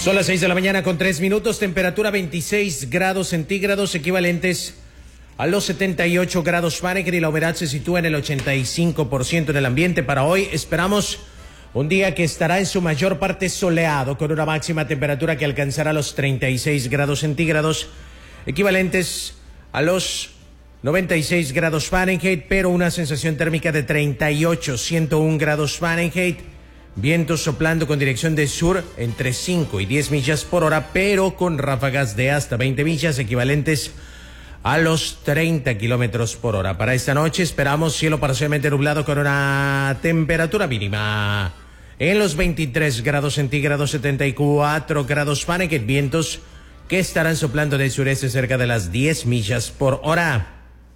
Son las 6 de la mañana con 3 minutos, temperatura 26 grados centígrados equivalentes a los 78 grados Fahrenheit y la humedad se sitúa en el 85% en el ambiente. Para hoy esperamos un día que estará en su mayor parte soleado con una máxima temperatura que alcanzará los 36 grados centígrados equivalentes a los 96 grados Fahrenheit, pero una sensación térmica de 101 grados Fahrenheit. Vientos soplando con dirección de sur entre 5 y 10 millas por hora, pero con ráfagas de hasta 20 millas equivalentes a los 30 kilómetros por hora. Para esta noche esperamos cielo parcialmente nublado con una temperatura mínima en los 23 grados centígrados, 74 grados Fahrenheit. Vientos que estarán soplando del sureste cerca de las 10 millas por hora.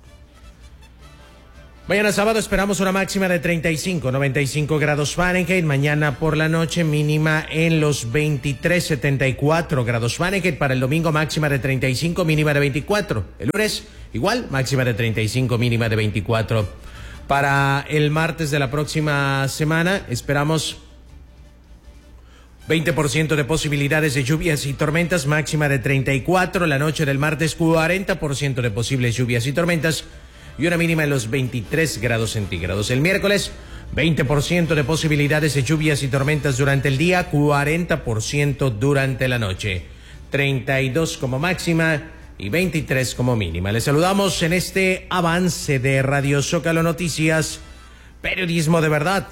Mañana sábado esperamos una máxima de 95 grados Fahrenheit. Mañana por la noche mínima en los 74 grados Fahrenheit. Para el domingo máxima de 35, mínima de 24. El lunes igual, máxima de 35, mínima de 24. Para el martes de la próxima semana esperamos 20% de posibilidades de lluvias y tormentas, máxima de 34. La noche del martes 40% de posibles lluvias y tormentas y una mínima en los 23 grados centígrados. El miércoles, 20% de posibilidades de lluvias y tormentas durante el día, 40% durante la noche. 32 como máxima y 23 como mínima. Les saludamos en este avance de Radio Zócalo Noticias, periodismo de verdad.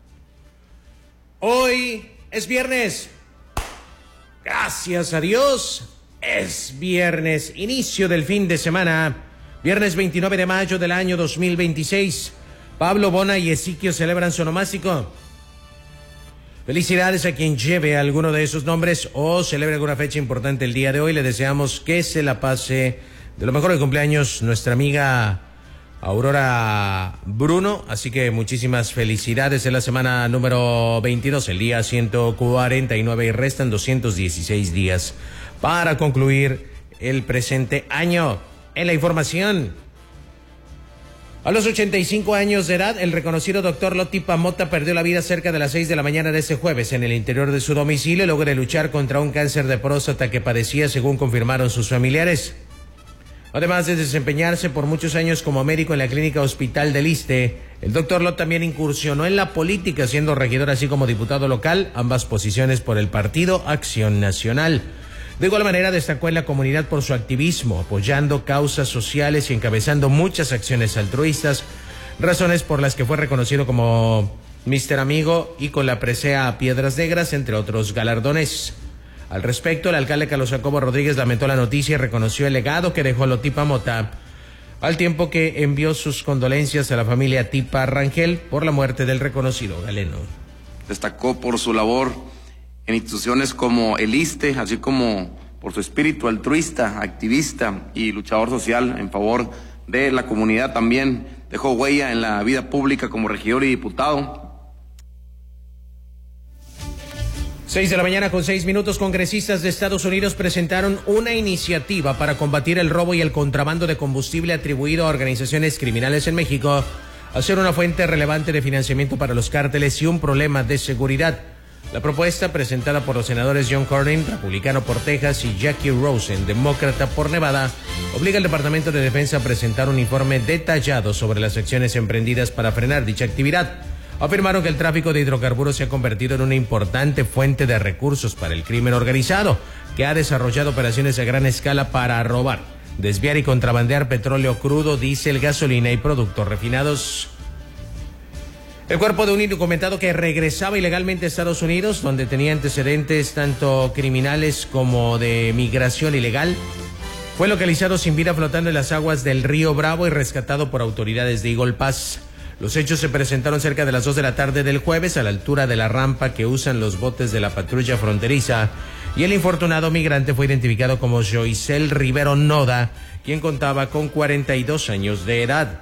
Hoy es viernes. Gracias a Dios, es viernes, inicio del fin de semana. Viernes 29 de mayo del año 2026. Pablo Bona y Ezequiel celebran su onomástico. Felicidades a quien lleve alguno de esos nombres o celebre alguna fecha importante el día de hoy. Le deseamos que se la pase de lo mejor de cumpleaños nuestra amiga Aurora Bruno. Así que muchísimas felicidades en la semana número 22, el día 149 y restan 216 días para concluir el presente año. En la información, a los 85 años de edad, el reconocido doctor Lotipa Mota perdió la vida cerca de las 6 de la mañana de este jueves en el interior de su domicilio, luego de luchar contra un cáncer de próstata que padecía, según confirmaron sus familiares. Además de desempeñarse por muchos años como médico en la clínica Hospital del Iste, el doctor Lot también incursionó en la política, siendo regidor así como diputado local, ambas posiciones por el Partido Acción Nacional. De igual manera destacó en la comunidad por su activismo, apoyando causas sociales y encabezando muchas acciones altruistas, razones por las que fue reconocido como Mr. Amigo y con la presea Piedras Negras, entre otros galardones. Al respecto, el alcalde Carlos Jacobo Rodríguez lamentó la noticia y reconoció el legado que dejó Lotipa Mota, al tiempo que envió sus condolencias a la familia Tipa Rangel por la muerte del reconocido galeno. Destacó por su labor en instituciones como el ISSSTE, así como por su espíritu altruista, activista y luchador social en favor de la comunidad. También dejó huella en la vida pública como regidor y diputado. 6 de la mañana con 6 minutos, congresistas de Estados Unidos presentaron una iniciativa para combatir el robo y el contrabando de combustible atribuido a organizaciones criminales en México, al ser una fuente relevante de financiamiento para los cárteles y un problema de seguridad. La propuesta, presentada por los senadores John Cornyn, republicano por Texas, y Jackie Rosen, demócrata por Nevada, obliga al Departamento de Defensa a presentar un informe detallado sobre las acciones emprendidas para frenar dicha actividad. Afirmaron que el tráfico de hidrocarburos se ha convertido en una importante fuente de recursos para el crimen organizado, que ha desarrollado operaciones a gran escala para robar, desviar y contrabandear petróleo crudo, diésel, gasolina y productos refinados. El cuerpo de un indocumentado que regresaba ilegalmente a Estados Unidos, donde tenía antecedentes tanto criminales como de migración ilegal, fue localizado sin vida flotando en las aguas del río Bravo y rescatado por autoridades de Eagle Pass. Los hechos se presentaron cerca de las 2 de la tarde del jueves a la altura de la rampa que usan los botes de la patrulla fronteriza, y el infortunado migrante fue identificado como Joisel Rivero Noda, quien contaba con 42 años de edad.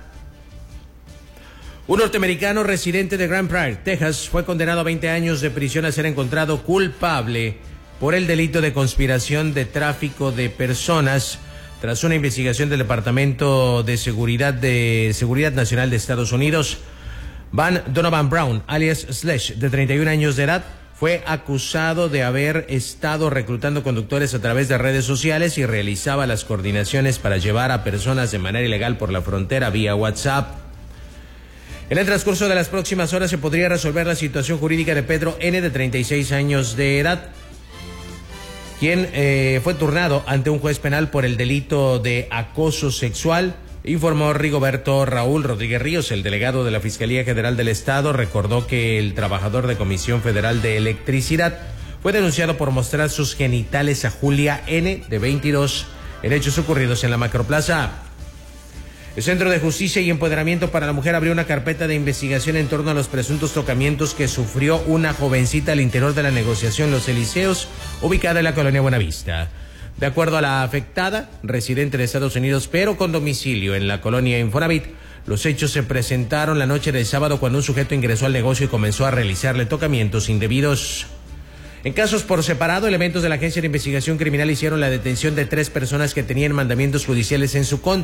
Un norteamericano residente de Grand Prairie, Texas, fue condenado a 20 años de prisión al ser encontrado culpable por el delito de conspiración de tráfico de personas, tras una investigación del Departamento de Seguridad Nacional de Estados Unidos. Van Donovan Brown, alias Slash, de 31 años de edad, fue acusado de haber estado reclutando conductores a través de redes sociales y realizaba las coordinaciones para llevar a personas de manera ilegal por la frontera vía WhatsApp. En el transcurso de las próximas horas se podría resolver la situación jurídica de Pedro N., de 36 años de edad, quien fue turnado ante un juez penal por el delito de acoso sexual, informó Rigoberto Raúl Rodríguez Ríos. El delegado de la Fiscalía General del Estado recordó que el trabajador de Comisión Federal de Electricidad fue denunciado por mostrar sus genitales a Julia N., de 22, en hechos ocurridos en la Macroplaza. El Centro de Justicia y Empoderamiento para la Mujer abrió una carpeta de investigación en torno a los presuntos tocamientos que sufrió una jovencita al interior de la negociación Los Elíseos, ubicada en la colonia Buenavista. De acuerdo a la afectada, residente de Estados Unidos, pero con domicilio en la colonia Infonavit, los hechos se presentaron la noche del sábado cuando un sujeto ingresó al negocio y comenzó a realizarle tocamientos indebidos. En casos por separado, elementos de la Agencia de Investigación Criminal hicieron la detención de 3 personas que tenían mandamientos judiciales en su contra.